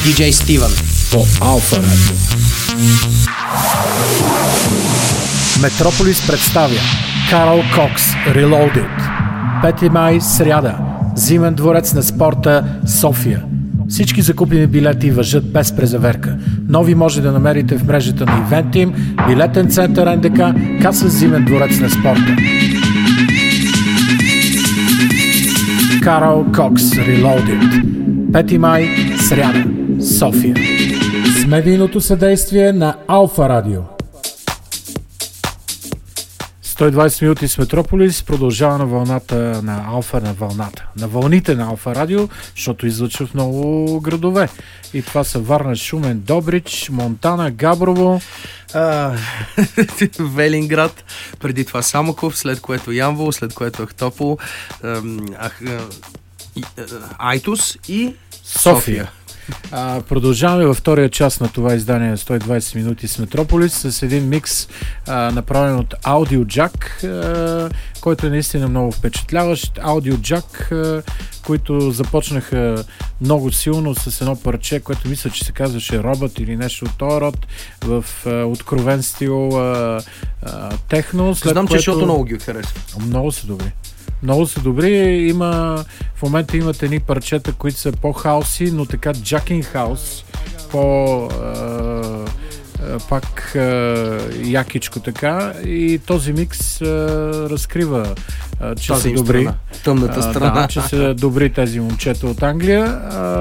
DJ Стивън по Алфа Радио. Метрополис представя Карл Кокс Reloaded. 5 май, сряда. Зимен дворец на спорта, София. Всички закупени билети важат без презаверка. Нови може да намерите в мрежата на Eventim, билетен център НДК, каса Зимен дворец на спорта. Карл Кокс Reloaded. 5 май, сряда, София. С медийното съдействие на Алфа Радио. 120 минути с Метрополис продължава на вълната на Алфа, на вълните на Алфа Радио, защото излъчва в много градове. И това са Варна, Шумен, Добрич, Монтана, Габрово, Велинград, преди това Самоков, след което Ямбол, след което Ахтопол, Айтос и София. Продължаваме във втория част на това издание на 120 минути с Метрополис с един микс, направен от Audiojack, който е наистина много впечатляващ. Audiojack, които започнаха много силно с едно парче, което мисля, че се казваше Робът или нещо от този род, в откровен стил техно. Знам, че защото много ги харесва. Много са добри. Много са добри. Има, в момента имат едни парчета, които са по-хауси, но така джакинг хаус, пак якичко така. И този микс разкрива, че тази са добри. Тъмната страна. Да, че са добри тези момчета от Англия.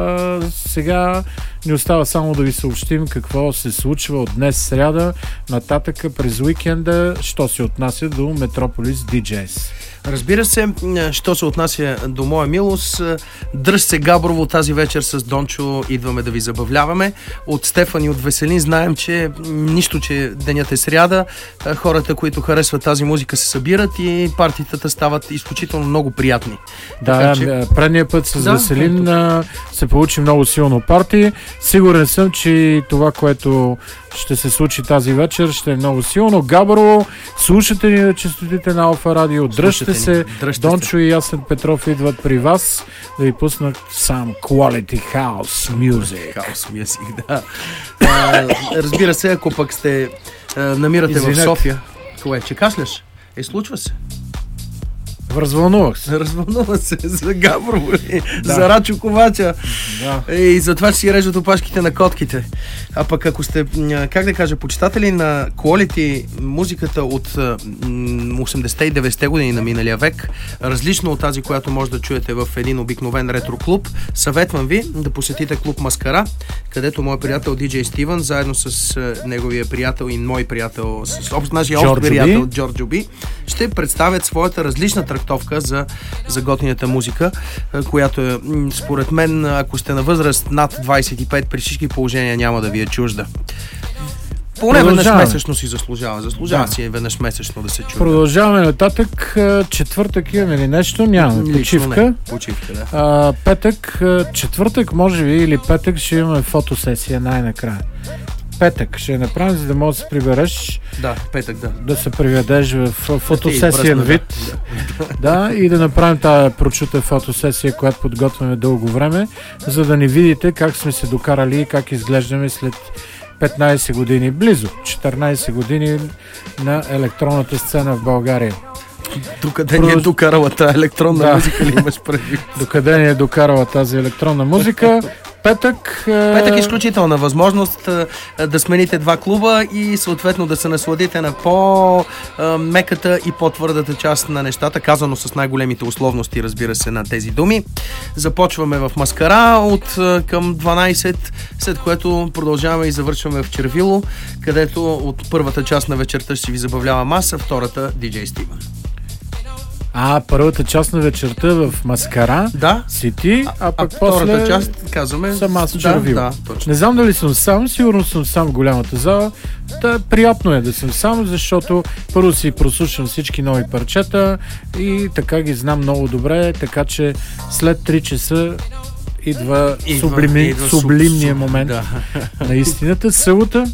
Сега ни остава само да ви съобщим какво се случва от днес сряда нататъка през уикенда, що се отнася до Metropolis DJs. Разбира се, що се отнася до моя милост, дръж се Габрово тази вечер с Дончо, идваме да ви забавляваме. От Стефан и от Веселин знаем, че нищо, че денят е сряда, хората, които харесват тази музика, се събират и партитата стават изключително много приятни. Да, така, че... предния път с Веселин се получи много силно парти. Сигурен съм, че това, което ще се случи тази вечер, ще е много силно. Габрово, слушате ни на честотите на Алфа Радио, дръжте се. Дончо и Ясен Петров идват при вас да ви пуснат сам Quality House Music. House Music, да. Разбира се, ако пък сте намирате в София. Кое, че кашляш? Случва се. Развълнувах се. Развълнува се за Габрово, за Рачо Ковача. Да. И за това, че си режат опашките на котките. А пък ако сте, как да кажа, почитатели на quality музиката от 80-те и 90-те години на миналия век, различно от тази, която може да чуете в един обикновен ретро-клуб, съветвам ви да посетите клуб Маскара, където мой приятел DJ Стивън, заедно с неговия приятел и мой приятел, с нашия общ приятел Джорджо Би, ще представят своята различна трактовка за готинята музика, която е, според мен, ако сте на възраст над 25, при всички положения няма да ви е чужда. Поне веднъж месечно си заслужава. Заслужава си веднъж месечно да се чуе. Продължаваме нататък. Четвъртък имаме ли нещо? Нямаме. Почивка. Почивка, да. Петък, четвъртък, може би, или петък ще имаме фотосесия най-накрая. Петък ще направим, за да можеш да се прибереш. Да, петък, да. Да се приведеш в фотосесиен вид. Да, и да направим тази прочута фотосесия, която подготвяме дълго време, за да ни видите как сме се докарали и как изглеждаме след 15 години, близо 14 години на електронната сцена в България. Докъде ни е докарала тази електронна музика, ли имаш предвид? Докъде ни е докарала тази електронна музика? Петък е изключителна възможност да смените два клуба и съответно да се насладите на по-меката и по-твърдата част на нещата, казано с най-големите условности, разбира се, на тези думи. Започваме в Маскара от към 12, след което продължаваме и завършваме в Червило, където от първата част на вечерта ще ви забавлявам аз, а втората DJ Стивън. Първата част на вечерта в Маскара, Сити, а пък втората част казваме съм аз Червил. Не знам дали съм сам, сигурно съм сам в голямата зала. Приятно е да съм сам, защото първо си прослушам всички нови парчета и така ги знам много добре, така че след 3 часа идва сублимния момент на истината. Събота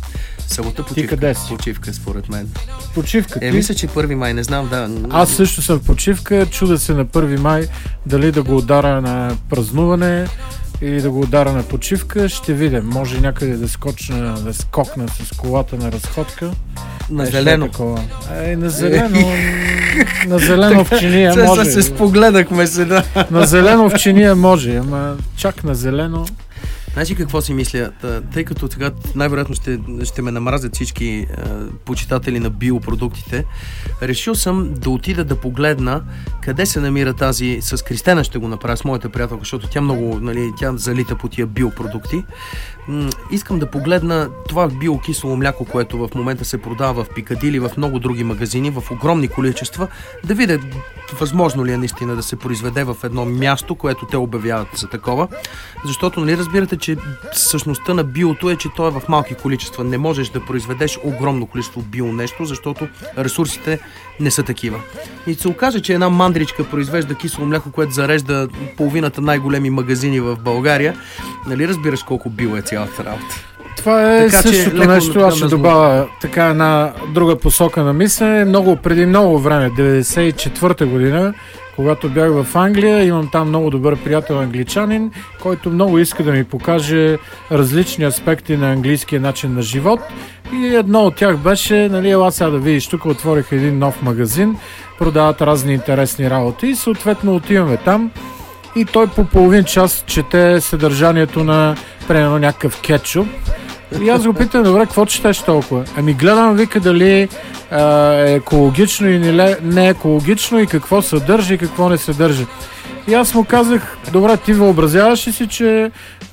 почивка, според мен. Почивка. Мисля, че 1 май, не знам, да. Аз също съм в почивка, чуда се на 1 май дали да го удара на празнуване, или да го удара на почивка, ще видим. Може някъде да скокна с колата на разходка. На зелено. На зелено. На зелено в чиния може. Се спогледахме се, да. На зелено в чиния може, ама чак на зелено. Знаеш ли какво си мисля? Тъй като сега най-вероятно ще ме намразят всички почитатели на биопродуктите, решил съм да отида да погледна къде се намира тази, с Кристена ще го направя, с моята приятелка, защото тя много, тя залита по тия биопродукти. Искам да погледна това биокисело мляко, което в момента се продава в Пикадили, в много други магазини, в огромни количества, да видя възможно ли е наистина да се произведе в едно място, което те обявяват за такова. Защото, разбирате, че същността на биото е, че то е в малки количества. Не можеш да произведеш огромно количество био нещо, защото ресурсите не са такива. И се окаже, че една мандричка произвежда кисело мляко, което зарежда половината най-големи магазини в България. Нали разбираш колко био е цялата работа? Това е така, същото нещо, аз ще добавя така една друга посока на мислене. Преди много време, 94-та година, когато бях в Англия, имам там много добър приятел англичанин, който много иска да ми покаже различни аспекти на английския начин на живот. И едно от тях беше, ела сега да видиш, тук отворих един нов магазин, продават разни интересни работи и съответно отиваме там. И той по половин час чете съдържанието на, примерно, някакъв кетчуп. И аз го питам, добре, какво четеш толкова? Гледам, вика, дали е екологично и не е екологично и какво съдържа и какво не съдържа. И аз му казах, добре, ти въобразяваш ли си, че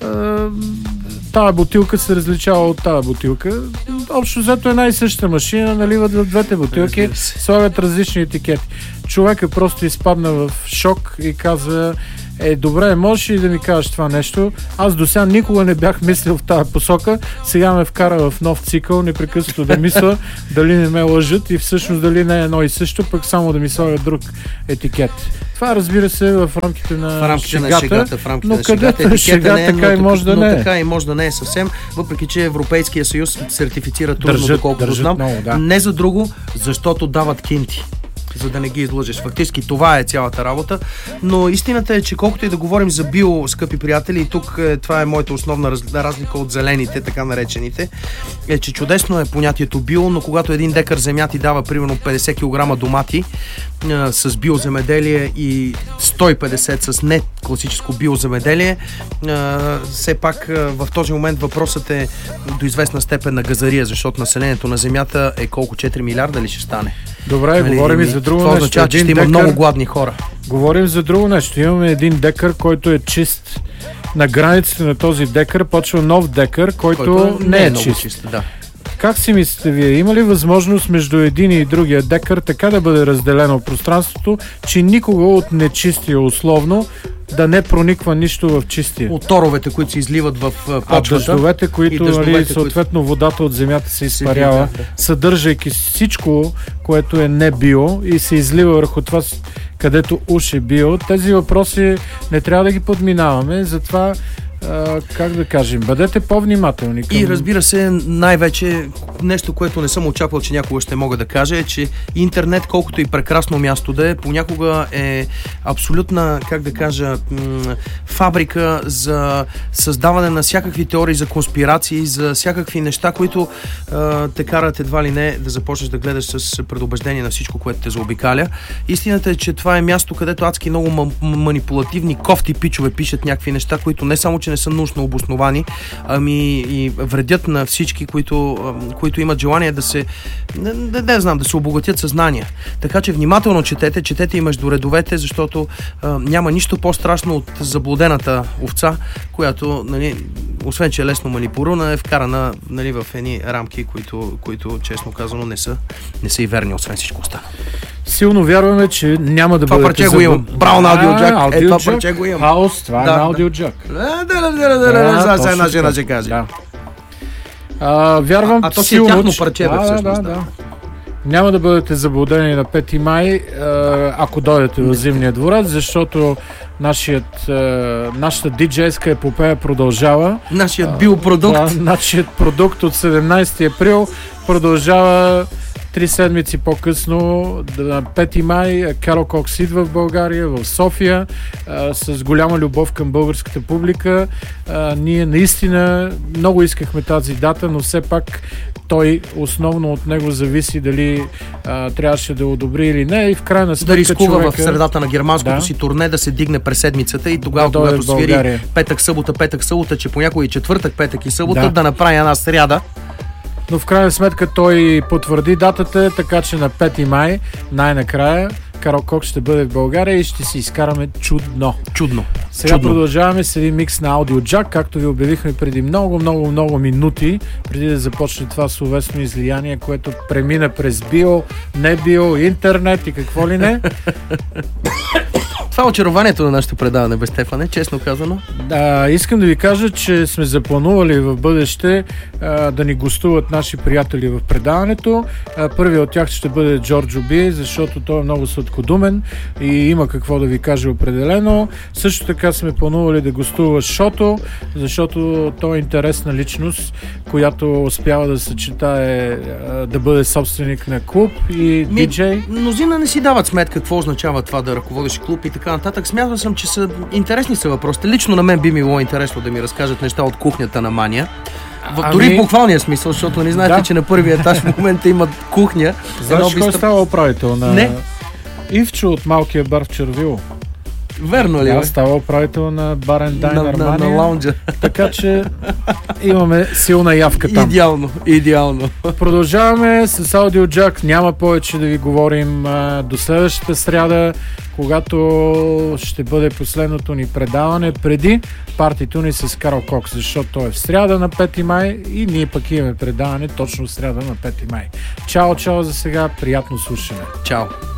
тая бутилка се различава от тая бутилка? Общо взето една и съща машина, наливат в двете бутилки, слагат различни етикети. Човекът просто изпадна в шок и каза, добре, можеш ли да ми кажеш това нещо? Аз до сега никога не бях мислил в тази посока, сега ме вкара в нов цикъл, непрекъснато да мисля дали не ме лъжат и всъщност дали не е едно и също, пък само да ми слагат друг етикет. Това, разбира се, в рамките на шегата, но където шега така и може да не е. Така и може да не е съвсем, въпреки че Европейския съюз сертифицира трудно, доколкото знам. Много, да. Не за друго, защото дават кинти, за да не ги излъжеш. Фактически това е цялата работа, но истината е, че колкото и да говорим за био, скъпи приятели, и тук това е моята основна разлика от зелените, така наречените, е, че чудесно е понятието био, но когато един декар земя ти дава примерно 50 кг домати с биоземеделие и 150 с не класическо биоземеделие, все пак в този момент въпросът е до известна степен на газария, защото населението на земята е колко, 4 милиарда ли ще стане? Добре, говорим и за друго нещо. Това означава, че ще има много гладни хора. Говорим за друго нещо. Имаме един декар, който е чист. На границите на този декар почва нов декар, който не е чист. Да. Как си мислите вие? Има ли възможност между един и другия декар така да бъде разделено пространството, че никога от нечистия условно да не прониква нищо в чистия? От торовете, които се изливат в почвата. Дъждовете, които съответно водата от земята се изпарява, съдържайки всичко, което е не био и се излива върху това, където уж е био. Тези въпроси не трябва да ги подминаваме, затова как да кажем, бъдете по-внимателни. И разбира се, най-вече нещо, което не съм очаквал, че някога ще мога да кажа, е, че интернет, колкото и прекрасно място да е, понякога е абсолютна, как да кажа, фабрика за създаване на всякакви теории за конспирации, за всякакви неща, които те карат едва ли не да започнеш да гледаш с предубеждение на всичко, което те заобикаля. Истината е, че това е място, където адски много манипулативни кофти пичове пишат някакви неща, които не само, че не са научно обосновани, ами и вредят на всички, които имат желание да се да се обогатят съзнания. Така че внимателно четете и между редовете, защото няма нищо по-страшно от заблудената овца, която, освен че е лесно манипулирана, е вкарана в едни рамки, които честно казано не са и верни, освен всичко останало. Силно вярваме, че няма да бъде. Това парче го имам. Браун Аудиоджак. Това парче го имам. Хаос, това е на Аудиоджак. За една жена ще каже. Вярвам то си е тяхно парче, всъщност. Няма да бъдете заблудени на 5 май, ако дойдете в Зимния дворец, защото нашата диджейска епопея продължава. Нашият биопродукт. Нашият продукт от 17 април продължава 3 седмици по-късно, на 5 май, Карл Кокс идва в България, в София, с голяма любов към българската публика. Ние наистина много искахме тази дата, но все пак той основно от него зависи дали трябваше да одобри или не, и в крайна сметка да рискува в средата на германското си турне да се дигне през седмицата и тогава, когато свири петък, събота, че понякога и четвъртък, петък и събота, да направи една сряда. Но в крайна сметка той потвърди датата, така че на 5 май най-накрая Карл Кокс ще бъде в България и ще си изкараме чудно. Сега продължаваме с един микс на Audio Jack, както ви обявихме преди много минути, преди да започне това словесно излияние, което премина през био, не био, интернет и какво ли не. Това е очарованието на нашето предаване, бе, Стефане, честно казано. Искам да ви кажа, че сме запланували в бъдеще да ни гостуват наши приятели в предаването. Първият от тях ще бъде Джорджо Би, защото той е много сладкодумен и има какво да ви каже определено. Също така сме планували да гостува Шото, защото той е интересна личност, която успява да съчетае да бъде собственик на клуб и диджей. Мнозина не си дават сметка какво означава това да ръководиш клуб и така нататък. Смятал съм, че са интересни са въпросите. Лично на мен би ми било интересно да ми разкажат неща от кухнята на Мания. Дори в буквалния смисъл, защото не знаете, че на първия етаж в момента имат кухня. Знаеш кой става управител на Ивчо от малкия бар в Червило? Верно ли? Става управител на Барен Дайнер Мания. На лаунджа. Така че имаме силна явка там. Идеално. Продължаваме с Audio Jack. Няма повече да ви говорим до следващата сряда, когато ще бъде последното ни предаване преди партито ни с Карл Кокс, защото той е в сряда на 5 май и ние пък имаме предаване точно в сряда на 5 май. Чао за сега, приятно слушане. Чао.